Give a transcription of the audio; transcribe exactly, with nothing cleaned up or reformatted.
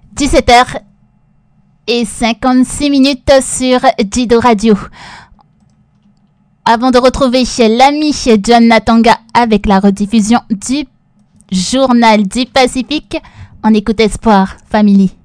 dix-sept heures cinquante-six minutes sur Jido Radio. Avant de retrouver l'ami John Natanga avec la rediffusion du Journal du Pacifique, on écoute Espoir Family.